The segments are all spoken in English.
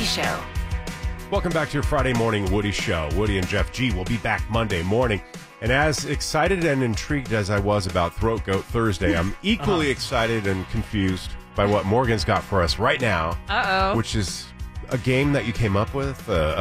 Woody Show. Welcome back to your Friday morning Woody Show. Woody and Jeff G will be back Monday morning. And as excited and intrigued as I was about Throat Goat Thursday, I'm equally excited and confused by what Morgan's got for us right now. Uh-oh. Which is a game that you came up with,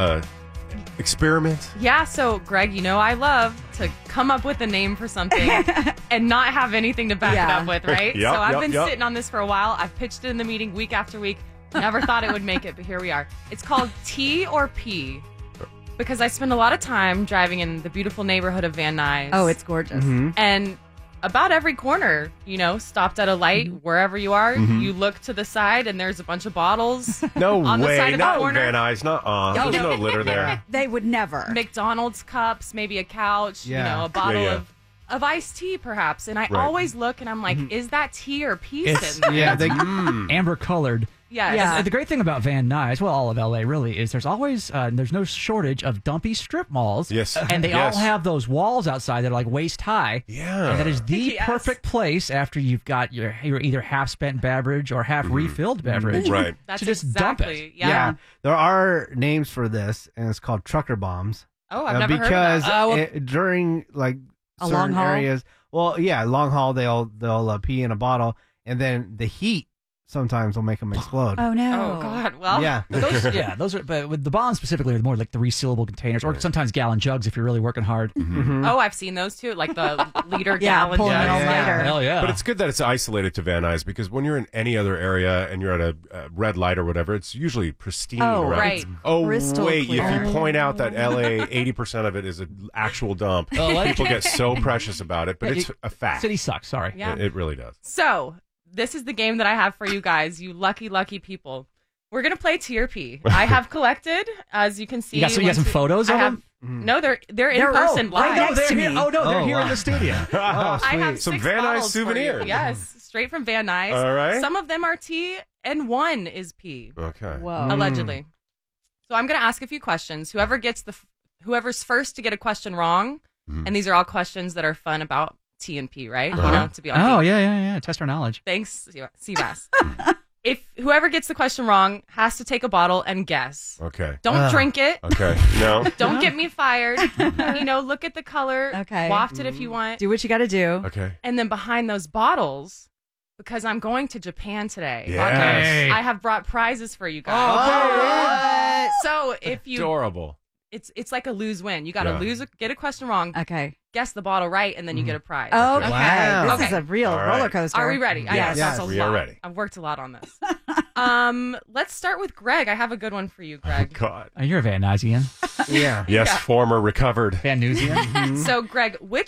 experiment. Yeah, so Greg, I love to come up with a name for something and not have anything to back it up with, right? Yep, so I've been sitting on this for a while. I've pitched it in the meeting week after week. Never thought it would make it, but here we are. It's called T or P because I spend a lot of time driving in the beautiful neighborhood of Van Nuys. Oh, it's gorgeous. And about every corner, stopped at a light, wherever you are, you look to the side and there's a bunch of bottles No on the way, side of not the corner. Van Nuys, not There's no litter there. They would never. McDonald's cups, maybe a couch, Yeah. a bottle Yeah. of iced tea, perhaps. And I Right. always look and I'm like, is that tea or pea It's sitting there? amber colored. Yes. Yeah. The great thing about Van Nuys, well, all of LA really, is there's always there's no shortage of dumpy strip malls. Yes. And they Yes. all have those walls outside that are like waist high. Yeah. And that is the Yes. perfect place after you've got your either half spent beverage or half refilled beverage. Right. That's to just dump it. exactly. Yeah. There are names for this, and it's called trucker bombs. Oh, I've never because heard of that. during like A certain long haul? areas, long haul, they'll pee in a bottle, and then the heat sometimes will make them explode. Oh, no. Oh, God. Well, Yeah. Those are, but with the bombs specifically, are more like the resealable containers or sometimes gallon jugs if you're really working hard. Oh, I've seen those too, like the liter Yeah, gallon. pulling it all jugs. nighter. Hell yeah. But it's good that it's isolated to Van Nuys because when you're in any other area and you're at a red light or whatever, it's usually pristine, Oh, right? right. Oh, Crystal wait, clear. if you point out that LA, 80% of it is an actual dump, people get so precious about it, but it's a fact. City sucks, sorry. Yeah. It really does. So, this is the game that I have for you guys, you lucky, lucky people. We're going to play T or P. I have collected, as you can see. You got some photos of them? No, they're in person live. next they're to here. me. Oh, no, they're Oh, here in wow. the studio. Oh, I have Some 6 Van Nuys bottles for you. souvenirs. Yes, straight from Van Nuys. All right. Some of them are T and one is P, Okay. Whoa. allegedly. So I'm going to ask a few questions. Whoever's first to get a question wrong, and these are all questions that are fun about T and P, right? To be on Oh, T. yeah. Test our knowledge. Thanks, Seabass. If whoever gets the question wrong has to take a bottle and guess. Okay. Don't drink it. Okay. No. Don't get me fired. Look at the color. Okay. Waft it if you want. Do what you got to do. Okay. And then behind those bottles, because I'm going to Japan today, Yes. I have brought prizes for you guys. So if you, Adorable. it's like a lose-win. You got to Yeah. get a question wrong, Okay. guess the bottle right, and then you get a prize. Okay. Wow. This is Okay. a real All right. roller coaster. Are we ready? Yes. That's a We lot. are ready. I've worked a lot on this. Let's start with Greg. I have a good one for you, Greg. God. You're a Van Nusian. Yeah. Yes, former recovered. Van Nusian. So, Greg, which